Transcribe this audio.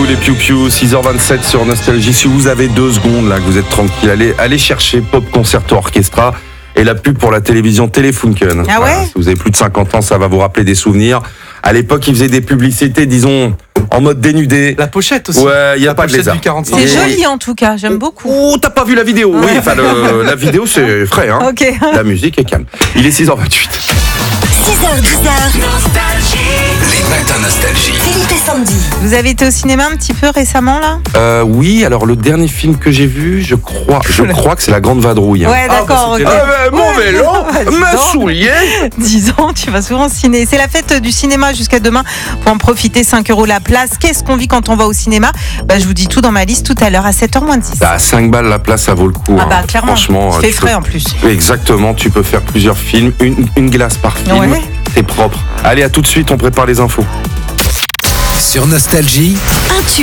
les piou-piou, 6h27 sur Nostalgie. Si vous avez 2 secondes là, que vous êtes tranquille, allez chercher Pop Concerto Orchestra et la pub pour la télévision Telefunken. Ah ouais Si vous avez plus de 50 ans, ça va vous rappeler des souvenirs. À l'époque, ils faisaient des publicités, disons, en mode dénudé. La pochette aussi. Ouais, il n'y a pas de lézard. Du 45. C'est joli en tout cas, j'aime beaucoup. Oh, t'as pas vu la vidéo? Oui, enfin, la vidéo, c'est frais, hein. Ok. La musique est calme. Il est 6h28. 6h, 10h. Les matins Nostalgie. Philippe et Sandy. Vous avez été au cinéma un petit peu récemment là? Oui, alors le dernier film que j'ai vu, je crois que c'est La Grande Vadrouille. Ouais, d'accord, ok. Mon vélo, Dis mes donc. souliers. 10 ans, tu vas souvent au ciné. C'est la fête du cinéma jusqu'à demain. Pour en profiter, 5 € la place. Qu'est-ce qu'on vit quand on va au cinéma? Je vous dis tout dans ma liste tout à l'heure à 7h moins 10. À 5 balles la place, ça vaut le coup. Clairement. Franchement, Tu fais tu frais peux- en plus. Exactement, tu peux faire plusieurs films, une glace par film. Ouais. C'est propre. Allez, à tout de suite, on prépare les infos. Sur Nostalgie. Un tube.